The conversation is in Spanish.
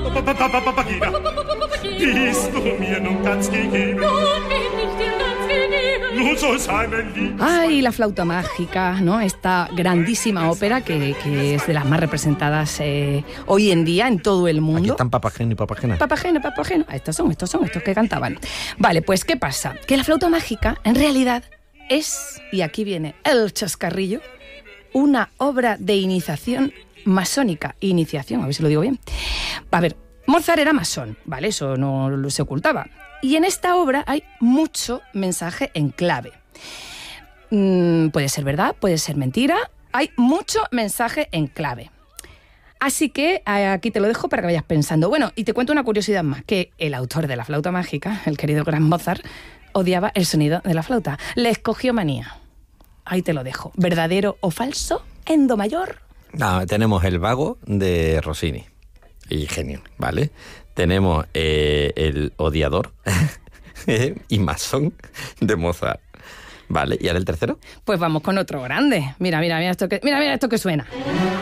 Papagina, bist du mir nun ganz gegeben? Nun bin ich dir ganz gegeben. Nun soll sein mein Lieb. Ay, la flauta mágica, ¿no? Esta grandísima ópera que es de las más representadas hoy en día en todo el mundo. Aquí están Papageno y Papagena. Papageno. Estos son que cantaban. Vale, pues ¿qué pasa? Que la flauta mágica, en realidad, es, y aquí viene el chascarrillo, una obra de iniciación masónica. Iniciación, a ver si lo digo bien. A ver, Mozart era masón, ¿vale? Eso no se ocultaba. Y en esta obra hay mucho mensaje en clave. Puede ser verdad, puede ser mentira. Hay mucho mensaje en clave. Así que aquí te lo dejo para que vayas pensando. Bueno, y te cuento una curiosidad más, que el autor de la flauta mágica, el querido gran Mozart, odiaba el sonido de la flauta. Le escogió manía. Ahí te lo dejo. ¿Verdadero o falso? En do mayor. No, tenemos el vago de Rossini. Y genio, ¿vale? Tenemos el odiador y masón de Mozart. ¿Vale? ¿Y ahora el tercero? Pues vamos con otro grande. Mira esto que suena.